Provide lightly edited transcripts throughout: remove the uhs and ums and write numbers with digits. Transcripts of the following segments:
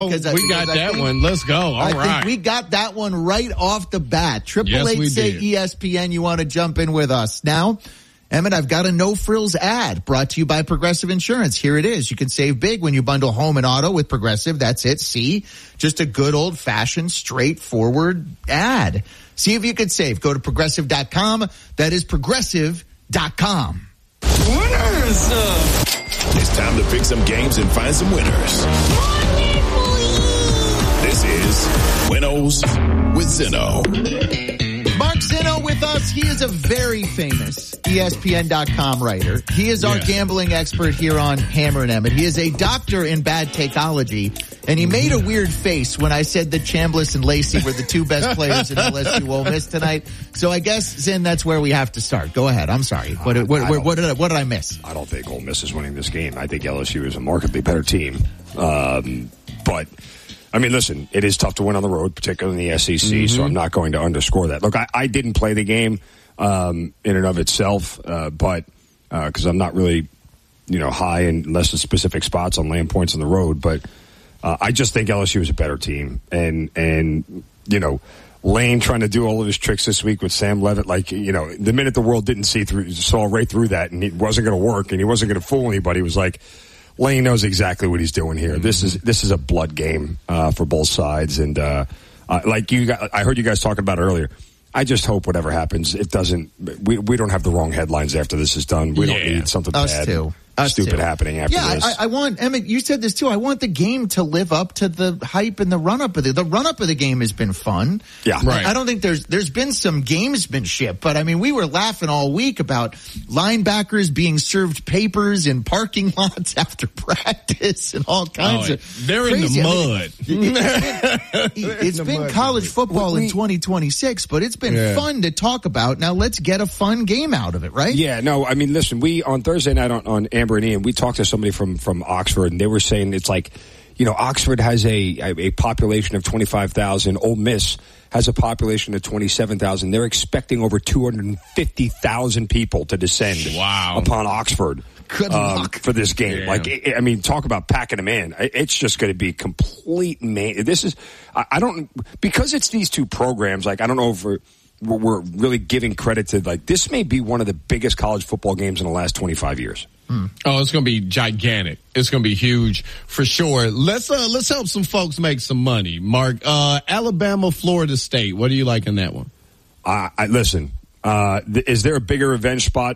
We got that one. Let's go. All right. Think we got that one right off the bat. 888-SAY-ESPN. You want to jump in with us now? Emmett, I've got a no-frills ad brought to you by Progressive Insurance. Here it is. You can save big when you bundle home and auto with Progressive. That's it. See? Just a good old-fashioned, straightforward ad. See if you can save. Go to Progressive.com. That is Progressive.com. Winners! It's time to pick some games and find some winners. This is Winnows with Zinno. Mark Zinno with us. He is a very famous ESPN.com writer. He is our gambling expert here on Hammer and Emmett. He is a doctor in bad takeology, and he made a weird face when I said that Chambliss and Lacey were the two best players in LSU Ole Miss tonight. So I guess, Zin, that's where we have to start. Go ahead. I'm sorry. What did I miss? I don't think Ole Miss is winning this game. I think LSU is a markedly better team. But I mean, listen, it is tough to win on the road, particularly in the SEC, so I'm not going to underscore that. Look, I didn't play the game in and of itself, but because I'm not really, high in less than specific spots on laying points on the road, but I just think LSU is a better team. And Lane trying to do all of his tricks this week with Sam Levitt, the minute the world didn't saw right through that, and it wasn't going to work, and he wasn't going to fool anybody, he was like, Lane knows exactly what he's doing here. This is a blood game for both sides, and I heard you guys talking about it earlier. I just hope whatever happens, it doesn't. We don't have the wrong headlines after this is done. We don't need something stupid happening after this. I want, Emmett, you said this too. I want the game to live up to the hype and the run up of the run up of the game has been fun. Yeah, right. I don't think there's been some gamesmanship, but I mean, we were laughing all week about linebackers being served papers in parking lots after practice and all kinds of. They're crazy. In the mud. It's been college football in 2026, but it's been fun to talk about. Now let's get a fun game out of it, right? Yeah. No, I mean, listen, we on Thursday night on Amber and Ian, we talked to somebody from Oxford, and they were saying it's like, Oxford has a population of 25,000. Ole Miss has a population of 27,000. They're expecting over 250,000 people to descend upon Oxford for this game. Yeah. Talk about packing them in. It's just going to be complete. This is, because it's these two programs, I don't know if we're really giving credit to, this may be one of the biggest college football games in the last 25 years. Oh, it's going to be gigantic. It's going to be huge for sure. Let's help some folks make some money. Mark, Alabama, Florida State. What do you like in that one? Listen, is there a bigger revenge spot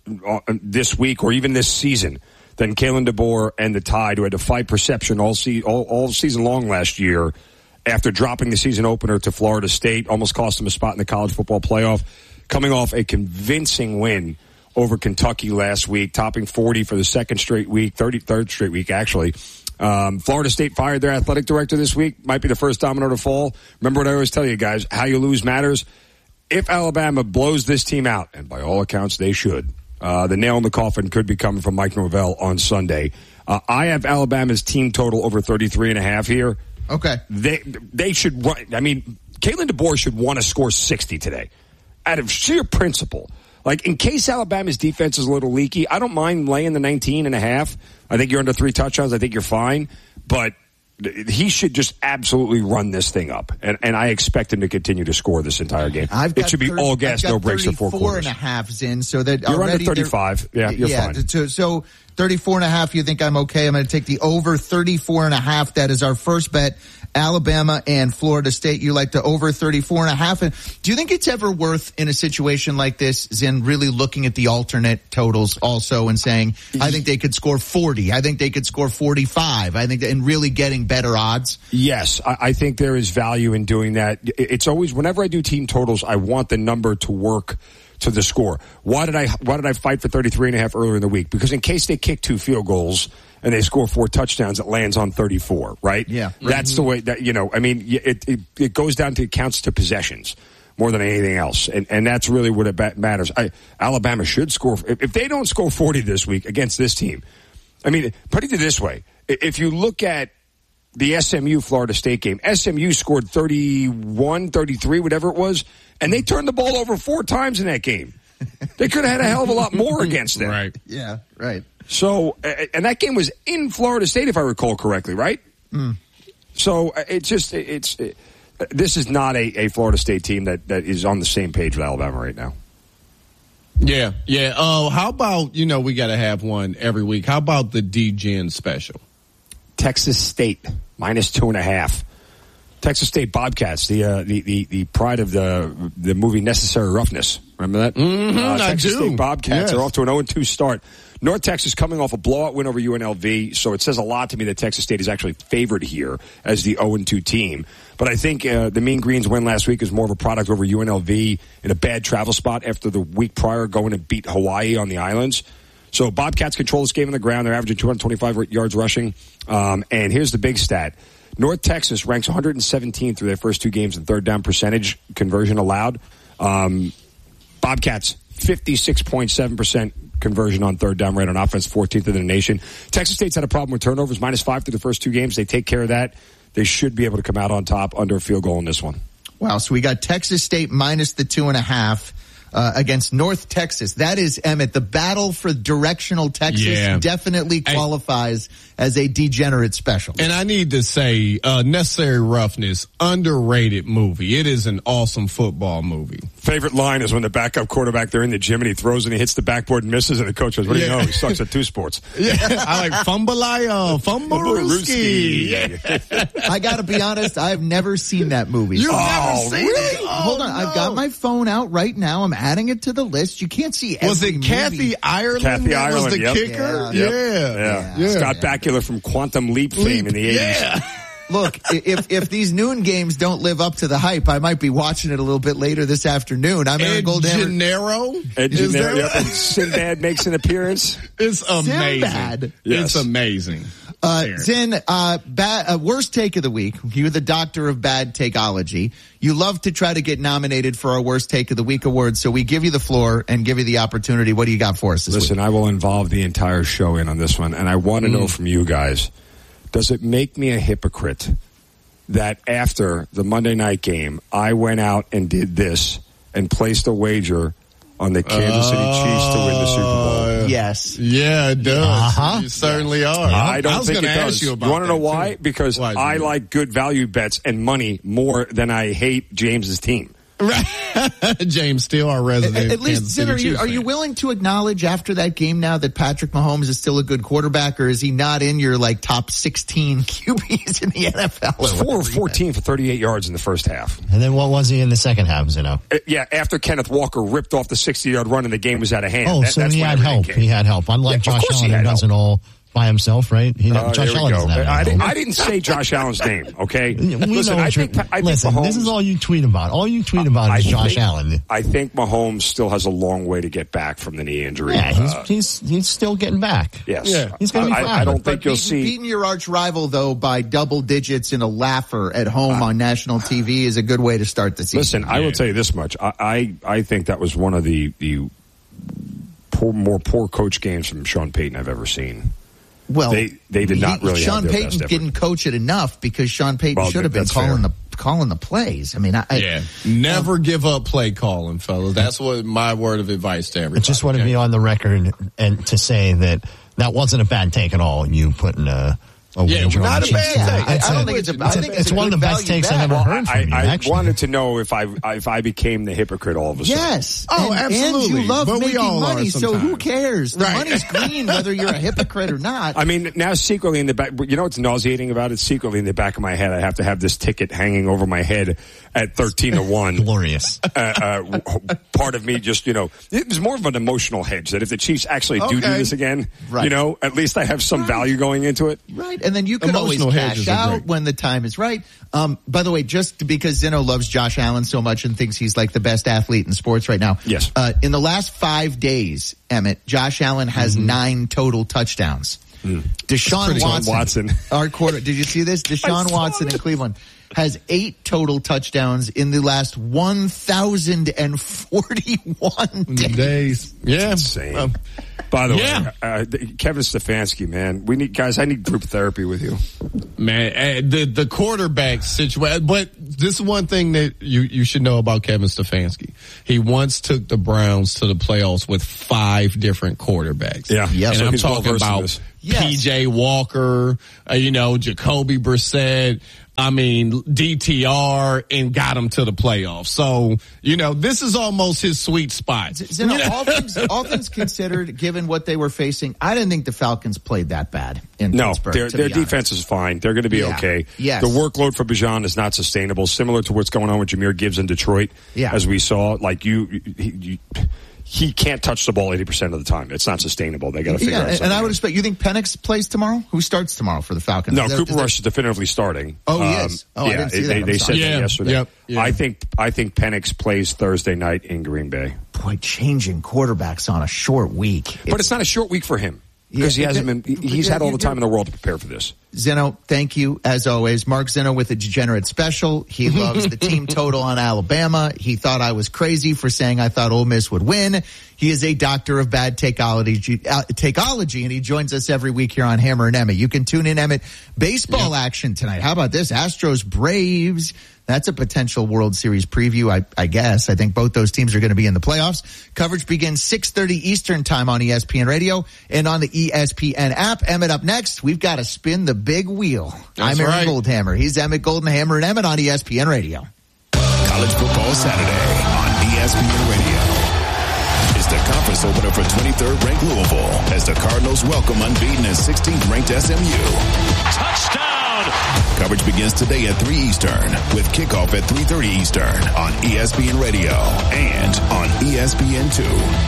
this week or even this season than Kalen DeBoer and the Tide, who had to fight perception all season long last year after dropping the season opener to Florida State, almost cost them a spot in the college football playoff, coming off a convincing win over Kentucky last week, topping 40 for the second straight week, 33rd straight week, actually. Florida State fired their athletic director this week. Might be the first domino to fall. Remember what I always tell you guys, how you lose matters. If Alabama blows this team out, and by all accounts they should, the nail in the coffin could be coming from Mike Norvell on Sunday. I have Alabama's team total over 33.5 here. Okay. They should run. Kalen DeBoer should want to score 60 today out of sheer principle. In case Alabama's defense is a little leaky, I don't mind laying the 19.5. I think you're under 3 touchdowns. I think you're fine. But he should just absolutely run this thing up. And I expect him to continue to score this entire game. It should be all gas, no breaks for 4 quarters. 34.5 in, so that you're under 35. Yeah, you're fine. So 34.5, you think I'm okay? I'm going to take the over 34.5. That is our first bet. Alabama and Florida State. You like the over 34.5. And do you think it's ever worth, in a situation like this, Zin, really looking at the alternate totals also and saying, I think they could score 40. I think they could score 45. I think, and really getting better odds? Yes, I think there is value in doing that. It's always, whenever I do team totals, I want the number to work to the score. Why did I fight for 33.5 earlier in the week? Because in case they kick 2 field goals and they score 4 touchdowns, it lands on 34, right? Yeah. That's the way that, it goes down to counts to possessions more than anything else. And that's really what it matters. Alabama should score. If they don't score 40 this week against this team, put it this way. If you look at the SMU Florida State game, SMU scored 31, 33, whatever it was, and they turned the ball over 4 times in that game. They could have had a hell of a lot more against them. Right. Yeah, right. So, and that game was in Florida State, if I recall correctly, right? So this is not a Florida State team that is on the same page with Alabama right now. Yeah. How about, we got to have one every week. How about the D-Gen special? Texas State -2.5. Texas State Bobcats, the pride of the movie Necessary Roughness. Remember that? Texas State Bobcats are off to an 0-2 start. North Texas coming off a blowout win over UNLV, so it says a lot to me that Texas State is actually favored here as the 0-2 team. But I think the Mean Greens win last week is more of a product over UNLV in a bad travel spot after the week prior going to beat Hawaii on the islands. So Bobcats control this game on the ground. They're averaging 225 yards rushing. And here's the big stat. North Texas ranks 117 through their first 2 games in third down percentage conversion allowed. Bobcats, 56.7% conversion on third down rate on offense, 14th in the nation. Texas State's had a problem with turnovers, -5 through the first 2 games. They take care of that. They should be able to come out on top under a field goal in this one. Wow, so we got Texas State minus the 2.5 against North Texas. That is, Emmett, the battle for directional Texas definitely qualifies as a degenerate special. And I need to say, Necessary Roughness, underrated movie. It is an awesome football movie. Favorite line is when the backup quarterback, they're in the gym and he throws and he hits the backboard and misses, and the coach goes, what do you know? He sucks at 2 sports. I like Fumblerooski. I got to be honest, I've never seen that movie. You've never seen it? Hold on, I've got my phone out right now. I'm adding it to the list. You can't see every Was it movie. Kathy Ireland? Kathy Ireland was the kicker? Yeah. Scott Bakula from Quantum Leap fame in the 80s. Yeah. Look, if these noon games don't live up to the hype, I might be watching it a little bit later this afternoon. I'm Aaron Goldhammer. Ed Gennaro. And Sinbad makes an appearance. It's amazing. Sinbad. Yes. It's amazing. Zin, worst take of the week. You're the doctor of bad takeology. You love to try to get nominated for our worst take of the week award, so we give you the floor and give you the opportunity. What do you got for us this week? Listen, I will involve the entire show in on this one, and I want to know from you guys, does it make me a hypocrite that after the Monday night game, I went out and did this and placed a wager on the Kansas City Chiefs to win the Super Bowl? Yes. Yeah, it does. You certainly are. I don't think it does. Ask you want to know why? Too. Because I like good value bets and money more than I hate James's team. Right. James Steele, our resident. At least, Zin, are you willing to acknowledge after that game now that Patrick Mahomes is still a good quarterback, or is he not in your top 16 QBs in the NFL? 4 of 14 for 38 yards in the first half. And then what was he in the second half, after Kenneth Walker ripped off the 60-yard run and the game was out of hand. Oh, so he had help. He had help. Unlike Josh Allen, who does it all by himself, right? Josh Allen doesn't have I didn't say Josh Allen's name, okay? Listen, I think Mahomes, this is all you tweet about. All you tweet about is Josh Allen. I think Mahomes still has a long way to get back from the knee injury. Yeah, he's still getting back. Yes. Yeah. He's going to be fine. I don't think you'll see. Beating your arch rival, though, by double digits in a laugher at home on national TV is a good way to start the season. Listen, I will tell you this much. I think that was one of the more poor coach games from Sean Payton I've ever seen. Well, they did not really. Sean have their Payton best effort. didn't coach it enough because Sean Payton should have been calling the plays. I mean, never give up play calling, fellas. That's what my word of advice to everybody. I just want to be on the record and to say that wasn't a bad take at all. You putting a wager on not a bad take. I don't think it's a. I think it's one of the best takes I've ever heard from you. I wanted to know if I became the hypocrite all of a sudden. Yes. Absolutely. And you love making money, so who cares? The right. money's green whether you're a hypocrite or not. I mean, now secretly in the back, you know what's nauseating about it? Secretly in the back of my head, I have to have this ticket hanging over my head at 13-1. Glorious. Part of me just, it was more of an emotional hedge that if the Chiefs actually do this again, at least I have some value going into it. Right. And then you can always cash out when the time is right. By the way, just because Zeno loves Josh Allen so much and thinks he's like the best athlete in sports right now. Yes. In the last 5 days, Emmett, Josh Allen has 9 total touchdowns. Deshaun Watson, our quarter. Did you see this? Deshaun Watson in Cleveland has 8 total touchdowns in the last 1,041 days. Yeah. Insane. By the way, Kevin Stefanski, man, I need group therapy with you. Man, the quarterback situation, but this is one thing that you should know about Kevin Stefanski. He once took the Browns to the playoffs with 5 different quarterbacks. Yeah. And so I'm talking about PJ Walker, Jacoby Brissett, DTR and got him to the playoffs. So, this is almost his sweet spot. All things considered, given what they were facing, I didn't think the Falcons played that bad in Pittsburgh. Their defense is fine. They're going to be okay. Yes. The workload for Bijan is not sustainable, similar to what's going on with Jahmyr Gibbs in Detroit, as we saw. Like he can't touch the ball 80% of the time. It's not sustainable. They got to figure out something. And I would expect, you think Penix plays tomorrow? Who starts tomorrow for the Falcons? No, Cooper Rush is definitively starting. Oh, he is. I didn't see that. They said that yesterday. Yep. I think Penix plays Thursday night in Green Bay. Boy, changing quarterbacks on a short week. But it's not a short week for him. Because he hasn't been. He's had all the time in the world to prepare for this. Zeno, thank you as always. Mark Zeno with a degenerate special. He loves the team total on Alabama. He thought I was crazy for saying I thought Ole Miss would win. He is a doctor of bad takeology, and he joins us every week here on Hammer and Emmett. You can tune in, Emmett. Baseball action tonight. How about this? Astros Braves. That's a potential World Series preview, I guess. I think both those teams are going to be in the playoffs. Coverage begins 6:30 Eastern time on ESPN Radio and on the ESPN app. Emmett up next. We've got to spin the big wheel. I'm Aaron Goldhammer. He's Emmett Goldenhammer and Emmett on ESPN Radio. College Football Saturday on ESPN Radio. It's the conference opener for 23rd ranked Louisville as the Cardinals welcome unbeaten and 16th ranked SMU. Touchdown! Coverage begins today at 3 Eastern with kickoff at 3:30 Eastern on ESPN Radio and on ESPN2.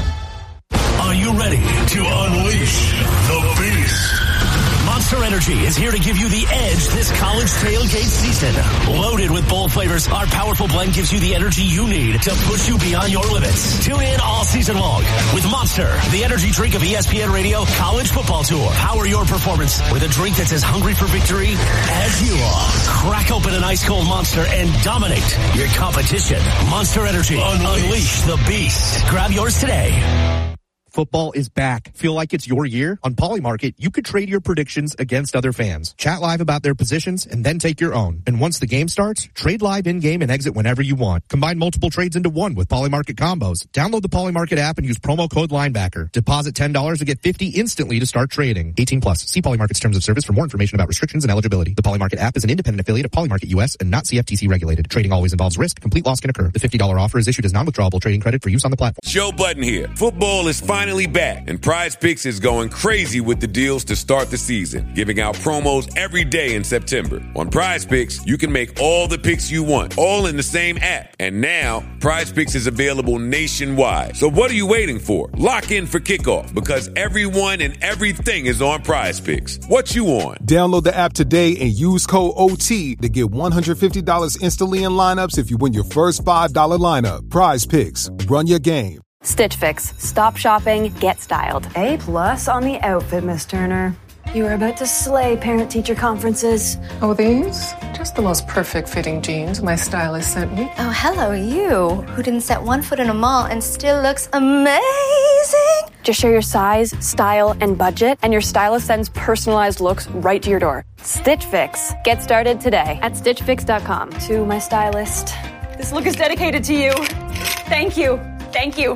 Are you ready to unleash the beast? Monster Energy is here to give you the edge this college tailgate season. Loaded with bold flavors, our powerful blend gives you the energy you need to push you beyond your limits. Tune in all season long with Monster, the energy drink of ESPN Radio College Football Tour. Power your performance with a drink that's as hungry for victory as you are. Crack open an ice cold Monster and dominate your competition. Monster Energy. Unleash the beast. Grab yours today. Football is back. Feel like it's your year? On Polymarket, you could trade your predictions against other fans. Chat live about their positions and then take your own. And once the game starts, trade live in-game and exit whenever you want. Combine multiple trades into one with Polymarket combos. Download the Polymarket app and use promo code Linebacker. Deposit $10 to get $50 instantly to start trading. 18 plus. See Polymarket's terms of service for more information about restrictions and eligibility. The Polymarket app is an independent affiliate of Polymarket US and not CFTC regulated. Trading always involves risk. Complete loss can occur. The $50 offer is issued as non-withdrawable trading credit for use on the platform. Joe Budden here. Football is finally back, and Prize Picks is going crazy with the deals to start the season, giving out promos every day in September. On Prize Picks, you can make all the picks you want, all in the same app. And now, Prize Picks is available nationwide. So what are you waiting for? Lock in for kickoff, because everyone and everything is on Prize Picks. What you on? Download the app today and use code OT to get $150 instantly in lineups if you win your first $5 lineup. Prize Picks. Run your game. Stitch Fix. Stop shopping, get styled. A+ on the outfit, Miss Turner. You are about to slay parent-teacher conferences. Oh, these? Just the most perfect fitting jeans my stylist sent me. Oh, hello, you, who didn't set one foot in a mall and still looks amazing. Just share your size, style, and budget, and your stylist sends personalized looks right to your door. Stitch Fix. Get started today at StitchFix.com. To my stylist, this look is dedicated to you. Thank you. Thank you.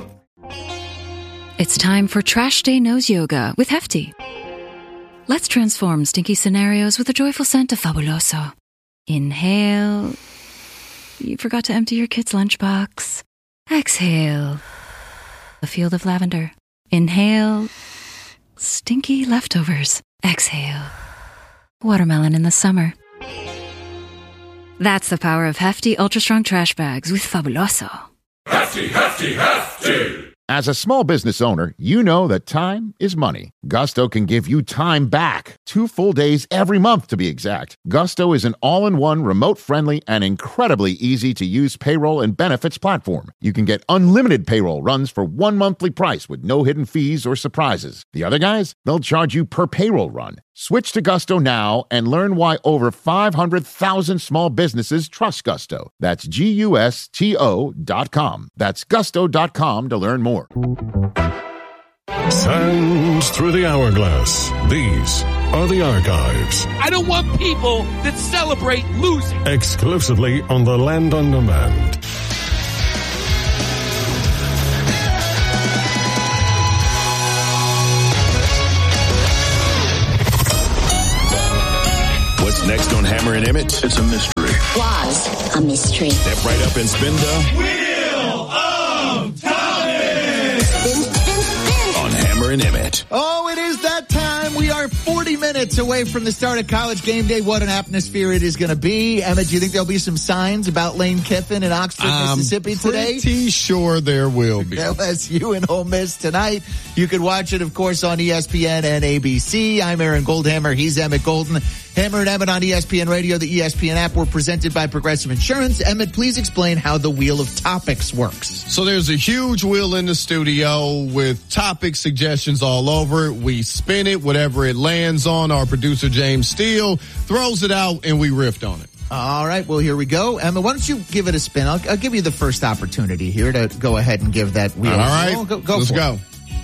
It's time for Trash Day Nose Yoga with Hefty. Let's transform stinky scenarios with a joyful scent of Fabuloso. Inhale. You forgot to empty your kid's lunchbox. Exhale. A field of lavender. Inhale. Stinky leftovers. Exhale. Watermelon in the summer. That's the power of Hefty Ultra Strong Trash Bags with Fabuloso. Hefty, hefty, hefty! As a small business owner, you know that time is money. Gusto can give you time back. 2 full days every month, to be exact. Gusto is an all-in-one, remote-friendly, and incredibly easy-to-use payroll and benefits platform. You can get unlimited payroll runs for one monthly price with no hidden fees or surprises. The other guys, they'll charge you per payroll run. Switch to Gusto now and learn why over 500,000 small businesses trust Gusto. That's GUSTO.com. That's gusto.com to learn more. Sands through the hourglass. These are the archives. I don't want people that celebrate losing. Exclusively on the Land on Demand. What's Next on Hammer and Emmett, it's a mystery. Was a mystery. Step right up and spin the Wheel of Topics. Spin. On Hammer and Emmett. Oh, it is that time. We are 40 minutes away from the start of College Game Day. What an atmosphere it is going to be. Emmett, do you think there'll be some signs about Lane Kiffin in Oxford, Mississippi today? I'm pretty sure there will be. LSU and Ole Miss tonight. You can watch it, of course, on ESPN and ABC. I'm Aaron Goldhammer. He's Emmett Golden. Hammer and Emmett on ESPN Radio, the ESPN app. We're presented by Progressive Insurance. Emmett, please explain how the Wheel of Topics works. So there's a huge wheel in the studio with topic suggestions all over it. We spin it, whatever it lands on. Our producer, James Steele, throws it out, and we riffed on it. All right, well, here we go. Emma, why don't you give it a spin? I'll give you the first opportunity here to go ahead and give that wheel. All right, let's go.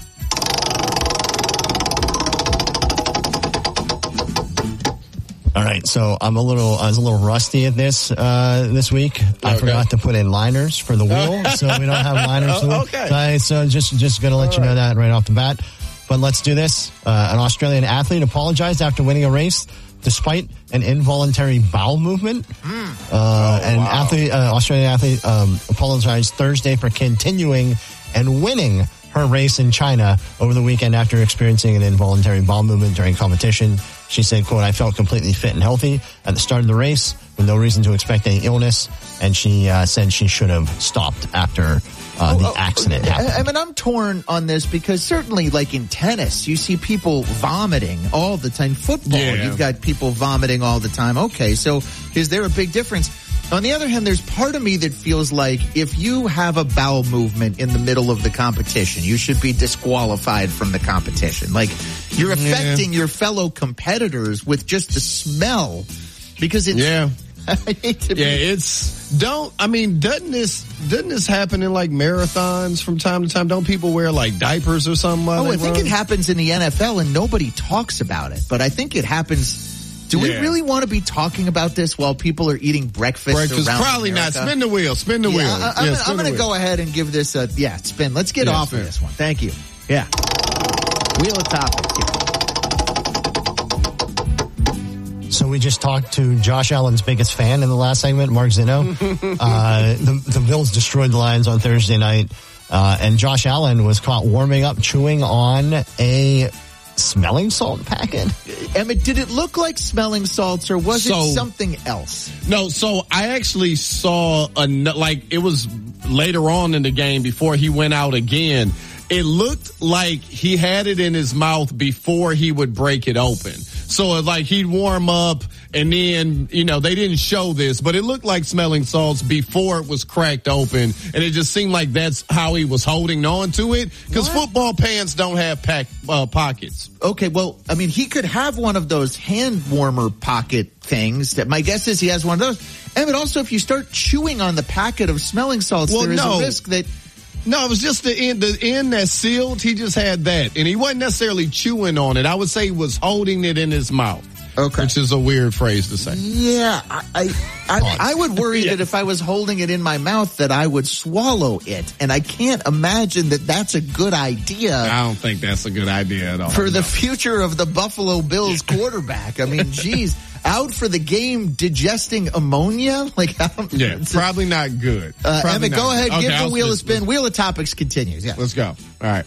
All right, so I was a little rusty at this week. I forgot to put in liners for the wheel, so we don't have liners for the wheel. Okay. So just going to let you know that right off the bat. But let's do this. An Australian athlete apologized after winning a race despite an involuntary bowel movement. Australian athlete apologized Thursday for continuing and winning her race in China over the weekend after experiencing an involuntary bowel movement during competition. She said, quote, "I felt completely fit and healthy at the start of the race with no reason to expect any illness." And she said she should have stopped after the accident happened. I mean, I'm torn on this because certainly like in tennis, you see people vomiting all the time. Football, you've got people vomiting all the time. Okay, so is there a big difference? On the other hand, there's part of me that feels like if you have a bowel movement in the middle of the competition, you should be disqualified from the competition. Like, you're affecting your fellow competitors with just the smell because it's... Yeah. I hate to doesn't this happen in like marathons from time to time? Don't people wear like diapers or something? I think it happens in the NFL and nobody talks about it, but I think it happens... Do we really want to be talking about this while people are eating breakfast around probably America? Not. Spin the wheel. I'm going to go ahead and give this a spin. Let's get off of this one. Thank you. Yeah. Wheel of Topics. Yeah. So we just talked to Josh Allen's biggest fan in the last segment, Mark Zinno. The Bills destroyed the Lions on Thursday night, and Josh Allen was caught warming up, chewing on a smelling salt packet. Emmett, did it look like smelling salts or was it something else? No, so I actually saw it was later on in the game before he went out again. It looked like he had it in his mouth before he would break it open. So like he'd warm up and then, they didn't show this, but it looked like smelling salts before it was cracked open. And it just seemed like that's how he was holding on to it. Because football pants don't have pockets. Okay, well, I mean, he could have one of those hand warmer pocket things. My guess is he has one of those. And but also, if you start chewing on the packet of smelling salts, there is a risk that... No, it was just the end that sealed. He just had that. And he wasn't necessarily chewing on it. I would say he was holding it in his mouth. Okay. Which is a weird phrase to say. Yeah. I would worry that if I was holding it in my mouth that I would swallow it. And I can't imagine that that's a good idea. I don't think that's a good idea at all. For the future of the Buffalo Bills quarterback. I mean, geez. Out for the game digesting ammonia? Probably not good. Emmett, go ahead, give the wheel a spin. Wheel of Topics continues. Yeah. Let's go. All right.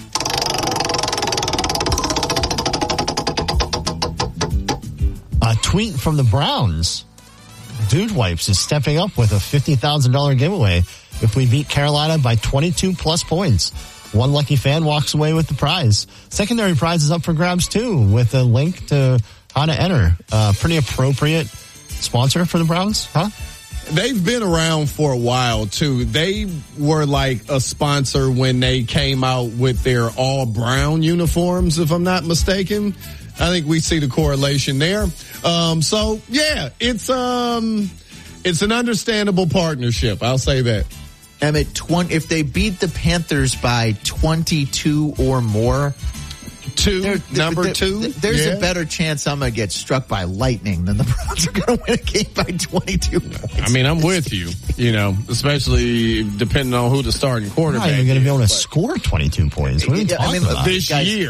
A tweet from the Browns. Dude Wipes is stepping up with a $50,000 giveaway if we beat Carolina by 22 plus points. One lucky fan walks away with the prize. Secondary prize is up for grabs too, with a link to how to enter. Pretty appropriate sponsor for the Browns, huh? They've been around for a while too. They were like a sponsor when they came out with their all brown uniforms, if I'm not mistaken. I think we see the correlation there. So yeah, it's an understandable partnership. I'll say that. Emmett, if they beat the Panthers by 22 or more, Number two. There's a better chance I'm going to get struck by lightning than the Browns are going to win a game by 22 points. I mean, I'm with you, especially depending on who the starting quarterback is. You're going to be able to score 22 points. What are you talking about? This year.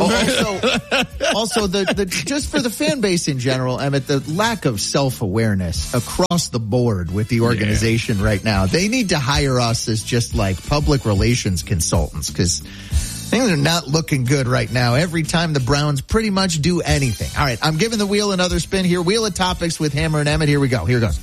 Also, the just for the fan base in general, Emmett, the lack of self-awareness across the board with the organization right now. They need to hire us as just like public relations consultants because things are not looking good right now. Every time the Browns pretty much do anything. All right, I'm giving the wheel another spin here. Wheel of Topics with Hammer and Emmett. Here we go. Here goes.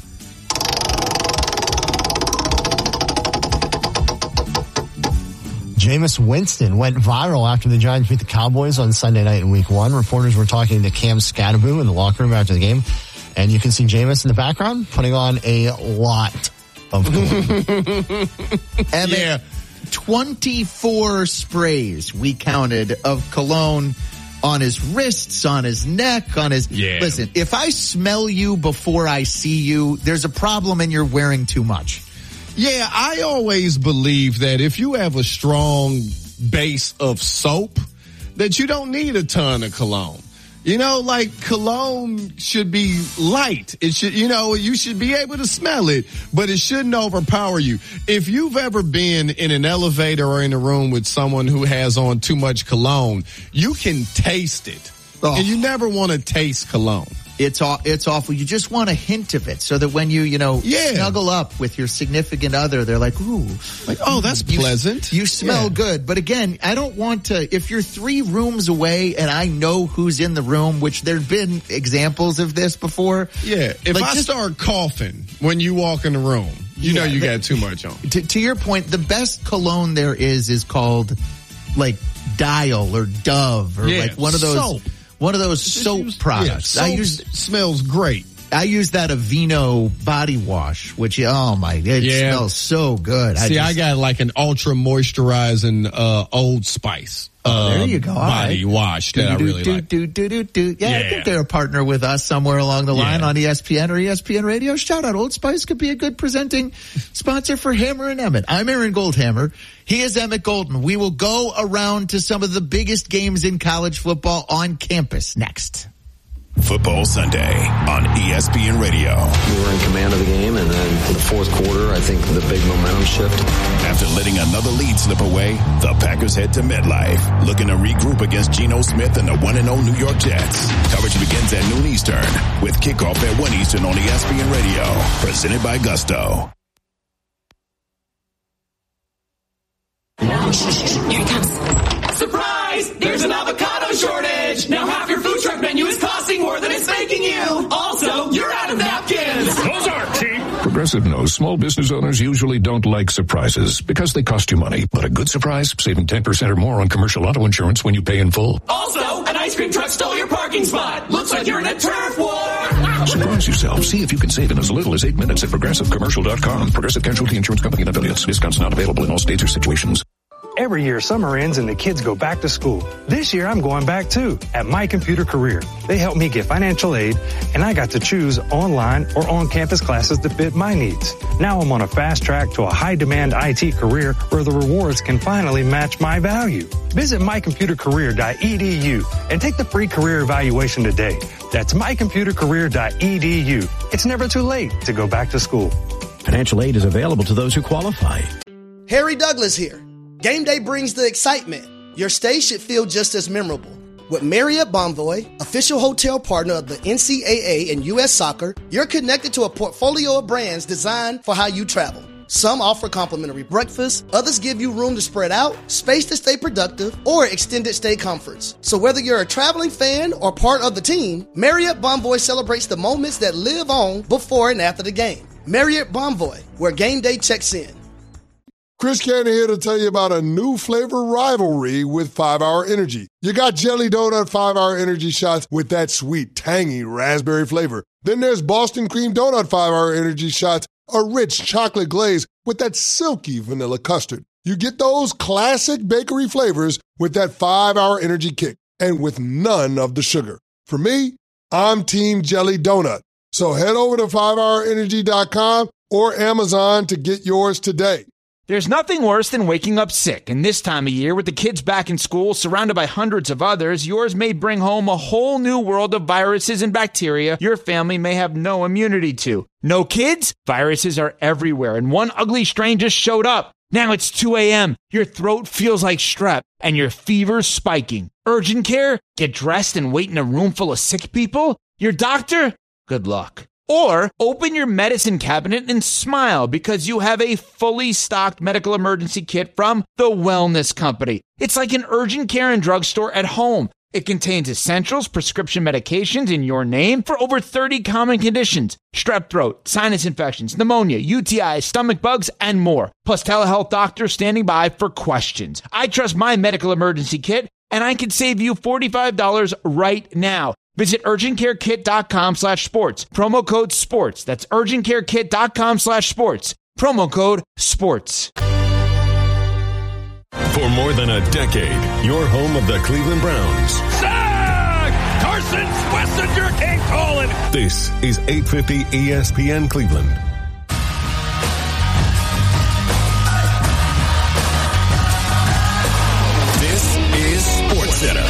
Jameis Winston went viral after the Giants beat the Cowboys on Sunday night in Week 1. Reporters were talking to Cam Scadaboo in the locker room after the game, and you can see Jameis in the background putting on a lot of cologne. Emmett, 24 sprays we counted of cologne on his wrists, on his neck, on his... Listen, if I smell you before I see you, there's a problem and you're wearing too much. Yeah, I always believe that if you have a strong base of soap, that you don't need a ton of cologne. Like cologne should be light. It should, you should be able to smell it, but it shouldn't overpower you. If you've ever been in an elevator or in a room with someone who has on too much cologne, you can taste it. Oh. And you never want to taste cologne. It's awful. You just want a hint of it so that when you snuggle up with your significant other, they're like, ooh. Like, oh, that's pleasant. You smell good. But again, I don't want to, if you're 3 rooms away and I know who's in the room, which there've been examples of this before. Yeah. If I start coughing when you walk in the room, you know you got too much on. To your point, the best cologne there is called like Dial or Dove or like one of those. Soap. One of those soap products. Smells great. I use that Aveeno body wash, which, it smells so good. I got like an ultra moisturizing Old Spice. There you go. Body wash that I really like. Yeah, I think they're a partner with us somewhere along the line on ESPN or ESPN Radio. Shout out, Old Spice could be a good presenting sponsor for Hammer and Emmett. I'm Aaron Goldhammer. He is Emmett Golden. We will go around to some of the biggest games in college football on campus next. Football Sunday on ESPN Radio. We were in command of the game, and then in the fourth quarter, I think the big momentum shift. After letting another lead slip away, the Packers head to MetLife, looking to regroup against Geno Smith and the 1-0 New York Jets. Coverage begins at noon Eastern, with kickoff at 1 Eastern on ESPN Radio, presented by Gusto. Here it comes. Surprise! There's an avocado shortage! Now half your food truck menu is costing more than it's making you! Also, you're out of napkins! Those aren't cheap! Progressive knows small business owners usually don't like surprises because they cost you money. But a good surprise, saving 10% or more on commercial auto insurance when you pay in full. Also, an ice cream truck stole your parking spot! Looks like you're in a turf war! Surprise yourself. See if you can save in as little as 8 minutes at ProgressiveCommercial.com. Progressive Casualty Insurance Company and affiliates. Discounts not available in all states or situations. Every year, summer ends and the kids go back to school. This year, I'm going back too, at My Computer Career. They helped me get financial aid, and I got to choose online or on-campus classes that fit my needs. Now I'm on a fast track to a high-demand IT career where the rewards can finally match my value. Visit mycomputercareer.edu and take the free career evaluation today. That's mycomputercareer.edu. It's never too late to go back to school. Financial aid is available to those who qualify. Harry Douglas here. Game day brings the excitement. Your stay should feel just as memorable. With Marriott Bonvoy, official hotel partner of the NCAA and U.S. Soccer, you're connected to a portfolio of brands designed for how you travel. Some offer complimentary breakfast, others give you room to spread out, space to stay productive, or extended stay comforts. So whether you're a traveling fan or part of the team, Marriott Bonvoy celebrates the moments that live on before and after the game. Marriott Bonvoy, where game day checks in. Chris Cannon here to tell you about a new flavor rivalry with 5-Hour Energy. You got Jelly Donut 5-Hour Energy shots with that sweet, tangy raspberry flavor. Then there's Boston Cream Donut 5-Hour Energy shots, a rich chocolate glaze with that silky vanilla custard. You get those classic bakery flavors with that 5-Hour Energy kick and with none of the sugar. For me, I'm Team Jelly Donut. So head over to 5hourenergy.com or Amazon to get yours today. There's nothing worse than waking up sick, and this time of year, with the kids back in school, surrounded by hundreds of others, yours may bring home a whole new world of viruses and bacteria your family may have no immunity to. No kids? Viruses are everywhere, and one ugly strain just showed up. Now it's 2 a.m., your throat feels like strep, and your fever's spiking. Urgent care? Get dressed and wait in a room full of sick people? Your doctor? Good luck. Or open your medicine cabinet and smile because you have a fully stocked medical emergency kit from The Wellness Company. It's like an urgent care and drugstore at home. It contains essentials, prescription medications in your name for over 30 common conditions. Strep throat, sinus infections, pneumonia, UTIs, stomach bugs, and more. Plus telehealth doctors standing by for questions. I trust my medical emergency kit, and I can save you $45 right now. Visit urgentcarekit.com/sports. Promo code SPORTS. That's urgentcarekit.com/sports. Promo code SPORTS. For more than a decade, your home of the Cleveland Browns. Sack! Carson Schlesinger can't call it. This is 850 ESPN Cleveland. This is SportsCenter.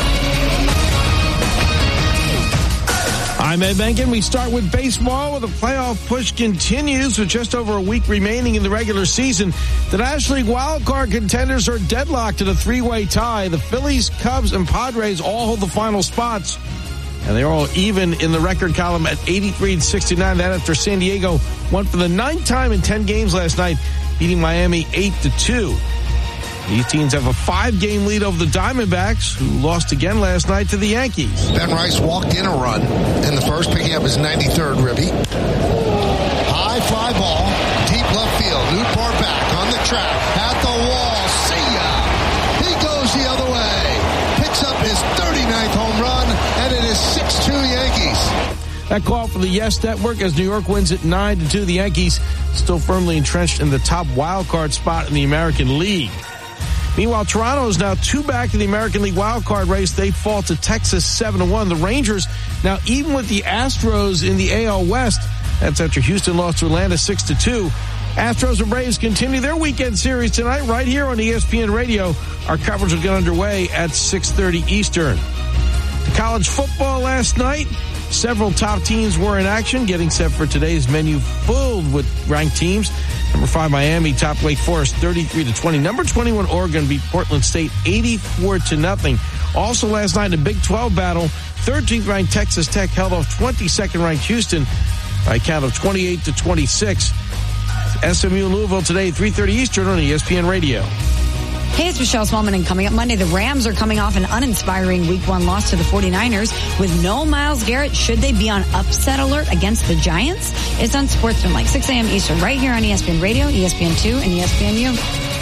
I'm Ed Benkin. We start with baseball, where the playoff push continues with just over a week remaining in the regular season. The National League wildcard contenders are deadlocked in a three-way tie. The Phillies, Cubs, and Padres all hold the final spots, and they're all even in the record column at 83 and 69. That after San Diego won for the 9th time in 10 games last night, beating Miami 8-2. These teams have a 5-game lead over the Diamondbacks, who lost again last night to the Yankees. Ben Rice walked in a run in the first, picking up his 93rd ribby. High fly ball, deep left field. Newport back on the track, at the wall. See ya! He goes the other way. Picks up his 39th home run, and it is 6-2 Yankees. That call for the Yes Network as New York wins it 9-2. The Yankees still firmly entrenched in the top wild card spot in the American League. Meanwhile, Toronto is now 2 back in the American League wildcard race. They fall to Texas 7-1. The Rangers now even with the Astros in the AL West. That's after Houston lost to Atlanta 6-2. Astros and Braves continue their weekend series tonight right here on ESPN Radio. Our coverage will get underway at 6:30 Eastern. The college football last night. Several top teams were in action, getting set for today's menu filled with ranked teams. Number 5, Miami topped Wake Forest 33-20. Number 21, Oregon beat Portland State 84-0. Also last night in a Big 12 battle, 13th ranked Texas Tech held off 22nd ranked Houston by a count of 28-26. SMU and Louisville today, 3:30 Eastern on ESPN Radio. Hey, it's Michelle Smallman, and coming up Monday, the Rams are coming off an uninspiring Week 1 loss to the 49ers. With no Myles Garrett, should they be on upset alert against the Giants? It's on Sportsman, like 6 a.m. Eastern, right here on ESPN Radio, ESPN2, and ESPNU.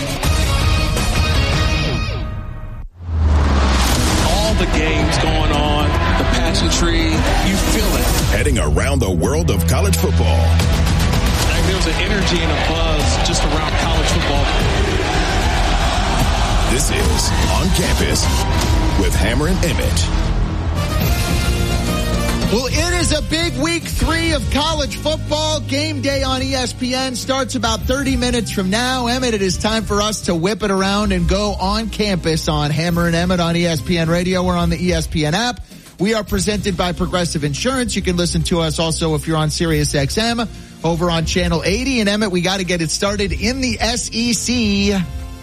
All the games going on, the pageantry, you feel it. Heading around the world of college football. Like there's an energy and a buzz just around college football. This is On Campus with Hammer and Emmett. Well, it is a big week 3 of college football. Game day on ESPN starts about 30 minutes from now. Emmett, it is time for us to whip it around and go on campus on Hammer and Emmett on ESPN Radio or on the ESPN app. We are presented by Progressive Insurance. You can listen to us also if you're on Sirius XM over on Channel 80. And Emmett, we got to get it started in the SEC.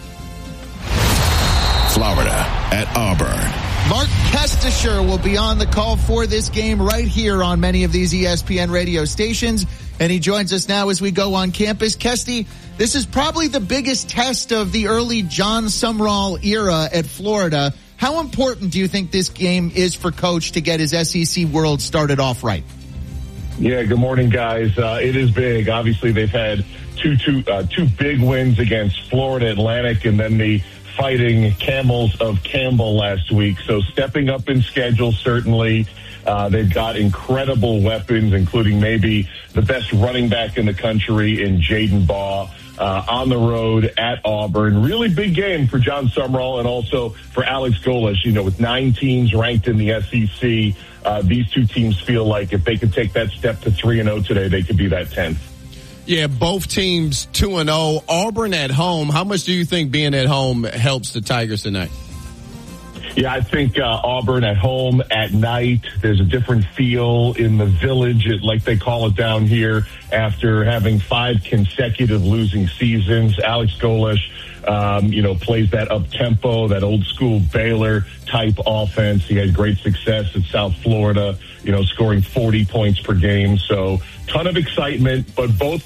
Florida at Auburn. Mark Kestisher will be on the call for this game right here on many of these ESPN radio stations. And he joins us now as we go on campus. Kesty, this is probably the biggest test of the early John Sumrall era at Florida. How important do you think this game is for Coach to get his SEC world started off right? Yeah, good morning, guys. It is big. Obviously, they've had two big wins against Florida Atlantic and then the Fighting Camels of Campbell last week. So stepping up in schedule, certainly. They've got incredible weapons, including maybe the best running back in the country in Jaden Baugh. On the road at Auburn. Really big game for John Sumrall and also for Alex Golesh. You know, with 9 teams ranked in the SEC, these two teams feel like if they could take that step to 3-0 today, they could be that 10th. Yeah, both teams 2-0. Auburn at home. How much do you think being at home helps the Tigers tonight? Yeah, I think Auburn at home at night, there's a different feel in the village, like they call it down here, after having 5 consecutive losing seasons. Alex Golesh, plays that up-tempo, that old-school Baylor-type offense. He had great success at South Florida, scoring 40 points per game. So ton of excitement, but both